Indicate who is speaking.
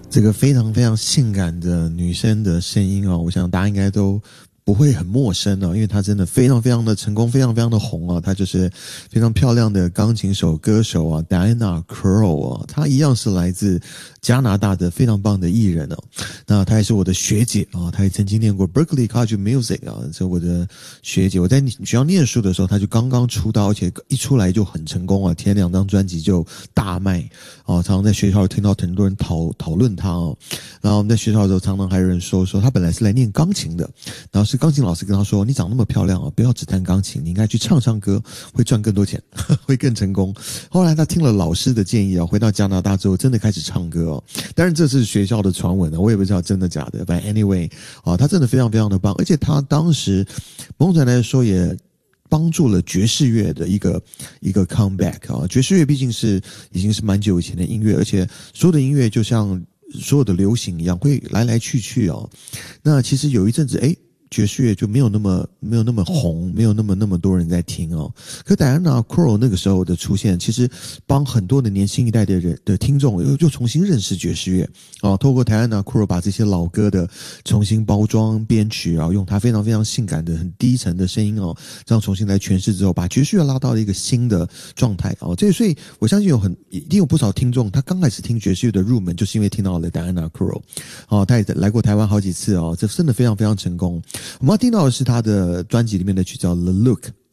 Speaker 1: 这个非常非常性感的女生的声音啊，我想大家应该都不会很陌生啊，因为她真的非常非常的成功，非常非常的红啊。她就是非常漂亮的钢琴手歌手啊 ，Diana Krall 啊，她一样是来自加拿大的非常棒的艺人哦。那她也是我的学姐啊，她也曾经念过 Berklee College of Music 啊，这是我的学姐。我在学校念书的时候，她就刚刚出道，而且一出来就很成功啊，前2张专辑就大卖哦。常常在学校听到很多人讨论她哦。然后我们在学校的时候，常常还有人说她本来是来念钢琴的，然后是钢琴老师跟她说：“你长那么漂亮啊，不要只弹钢琴，你应该去唱唱歌，会赚更多钱，会更成功。”后来她听了老师的建议啊，回到加拿大之后，真的开始唱歌哦。当然这是学校的传闻啊，我也不知道真的假的。But anyway，她真的非常非常的棒，而且她当时某种程度来说也帮助了爵士乐的一个 comeback 啊。爵士乐毕竟已经是蛮久以前的音乐，而且所有的音乐就像所有的流行一样，会来来去去哦。那其实有一阵子，爵士乐就没有那么红，没有那么多人在听哦。可戴安娜 Krall 那个时候的出现，其实帮很多的年轻一代的人的听众又重新认识爵士乐哦。透过戴安娜 Krall 把这些老歌的重新包装编曲啊，用她非常非常性感的很低沉的声音哦，这样重新来诠释之后，把爵士乐拉到了一个新的状态哦。所以我相信一定有不少听众，他刚开始听爵士乐的入门，就是因为听到了戴安娜 Krall 哦，他也来过台湾好几次哦，这真的非常非常成功。我们要听到的是他的专辑里面的曲叫《The Look